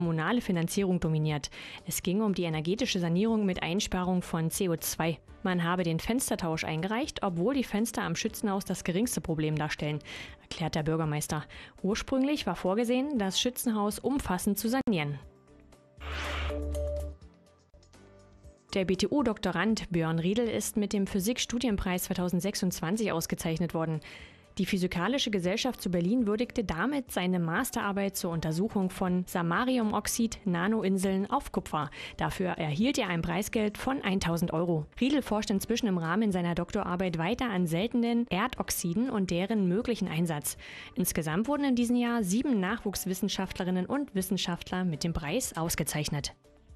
kommunale Finanzierung dominiert. Es ging um die energetische Sanierung mit Einsparung von CO2. Man habe den Fenstertausch eingereicht, obwohl die Fenster am Schützenhaus das geringste Problem darstellen, erklärt der Bürgermeister. Ursprünglich war vorgesehen, das Schützenhaus umfassend zu sanieren. Der BTU-Doktorand Björn Riedel ist mit dem Physik-Studienpreis 2026 ausgezeichnet worden. Die Physikalische Gesellschaft zu Berlin würdigte damit seine Masterarbeit zur Untersuchung von Samariumoxid-Nanoinseln auf Kupfer. Dafür erhielt er ein Preisgeld von 1.000 €. Riedel forscht inzwischen im Rahmen seiner Doktorarbeit weiter an seltenen Erdoxiden und deren möglichen Einsatz. Insgesamt wurden in diesem Jahr 7 Nachwuchswissenschaftlerinnen und Wissenschaftler mit dem Preis ausgezeichnet.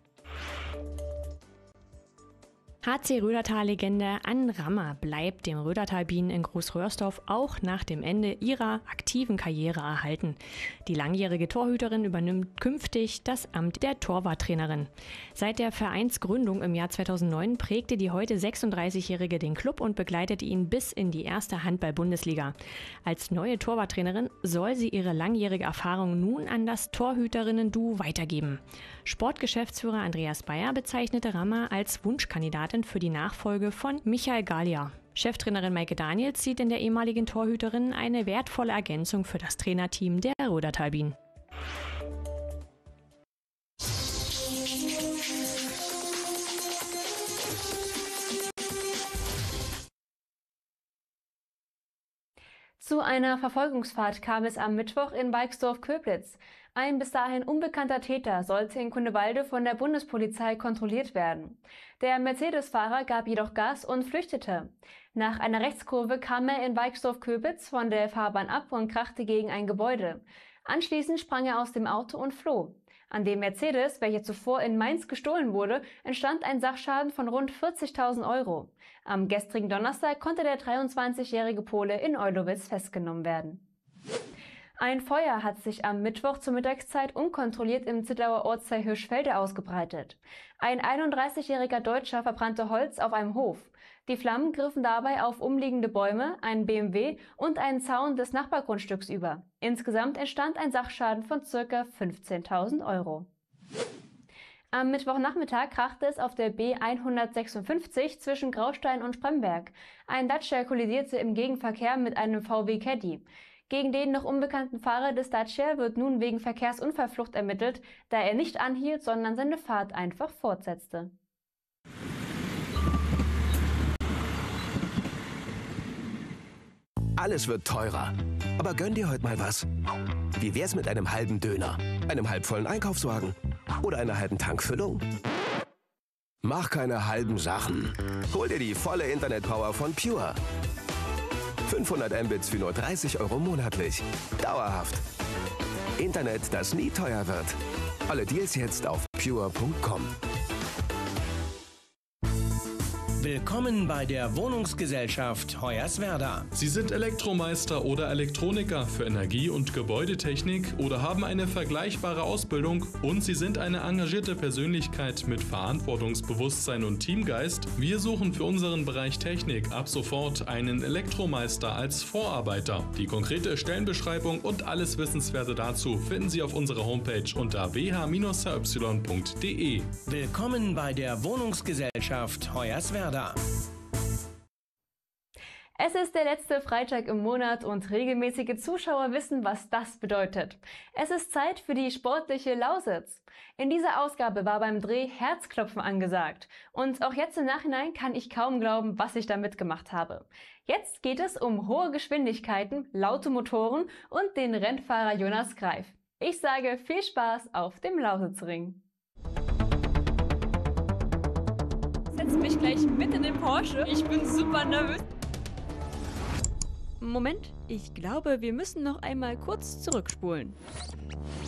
HC Rödertal-Legende Ann Rammer bleibt dem Rödertal-Bienen in Großröhrsdorf auch nach dem Ende ihrer aktiven Karriere erhalten. Die langjährige Torhüterin übernimmt künftig das Amt der Torwarttrainerin. Seit der Vereinsgründung im Jahr 2009 prägte die heute 36-Jährige den Club und begleitete ihn bis in die erste Handball-Bundesliga. Als neue Torwarttrainerin soll sie ihre langjährige Erfahrung nun an das Torhüterinnen-Duo weitergeben. Sportgeschäftsführer Andreas Bayer bezeichnete Rammer als Wunschkandidatin für die Nachfolge von Michael Gallia. Cheftrainerin Maike Daniels sieht in der ehemaligen Torhüterin eine wertvolle Ergänzung für das Trainerteam der Rödertal-Bienen. Zu einer Verfolgungsfahrt kam es am Mittwoch in Weixdorf-Köblitz. Ein bis dahin unbekannter Täter sollte in Kunewalde von der Bundespolizei kontrolliert werden. Der Mercedes-Fahrer gab jedoch Gas und flüchtete. Nach einer Rechtskurve kam er in Weixdorf-Köblitz von der Fahrbahn ab und krachte gegen ein Gebäude. Anschließend sprang er aus dem Auto und floh. An dem Mercedes, welcher zuvor in Mainz gestohlen wurde, entstand ein Sachschaden von rund 40.000 €. Am gestrigen Donnerstag konnte der 23-jährige Pole in Eulowitz festgenommen werden. Ein Feuer hat sich am Mittwoch zur Mittagszeit unkontrolliert im Zittauer Ortsteil Hirschfelde ausgebreitet. Ein 31-jähriger Deutscher verbrannte Holz auf einem Hof. Die Flammen griffen dabei auf umliegende Bäume, einen BMW und einen Zaun des Nachbargrundstücks über. Insgesamt entstand ein Sachschaden von ca. 15.000 €. Am Mittwochnachmittag krachte es auf der B156 zwischen Graustein und Spremberg. Ein Dacia kollidierte im Gegenverkehr mit einem VW Caddy. Gegen den noch unbekannten Fahrer des Dacia wird nun wegen Verkehrsunfallflucht ermittelt, da er nicht anhielt, sondern seine Fahrt einfach fortsetzte. Alles wird teurer. Aber gönn dir heute mal was. Wie wär's mit einem halben Döner, einem halbvollen Einkaufswagen oder einer halben Tankfüllung? Mach keine halben Sachen. Hol dir die volle Internetpower von Pure. 500 Mbits für nur 30 € monatlich. Dauerhaft. Internet, das nie teuer wird. Alle Deals jetzt auf pure.com. Willkommen bei der Wohnungsgesellschaft Hoyerswerda. Sie sind Elektromeister oder Elektroniker für Energie- und Gebäudetechnik oder haben eine vergleichbare Ausbildung und Sie sind eine engagierte Persönlichkeit mit Verantwortungsbewusstsein und Teamgeist. Wir suchen für unseren Bereich Technik ab sofort einen Elektromeister als Vorarbeiter. Die konkrete Stellenbeschreibung und alles Wissenswerte dazu finden Sie auf unserer Homepage unter wh-hy.de. Willkommen bei der Wohnungsgesellschaft Hoyerswerda. Es ist der letzte Freitag im Monat und regelmäßige Zuschauer wissen, was das bedeutet. Es ist Zeit für die sportliche Lausitz. In dieser Ausgabe war beim Dreh Herzklopfen angesagt. Und auch jetzt im Nachhinein kann ich kaum glauben, was ich da mitgemacht habe. Jetzt geht es um hohe Geschwindigkeiten, laute Motoren und den Rennfahrer Jonas Greif. Ich sage viel Spaß auf dem Lausitzring. Setze mich gleich mit in den Porsche. Ich bin super nervös. Moment, ich glaube, wir müssen noch einmal kurz zurückspulen.